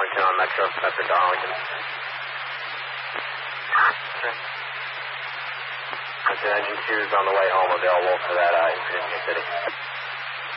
Arlington on Metro to Arlington. Okay. Engine 2 is on the way home, available for that incident in your city.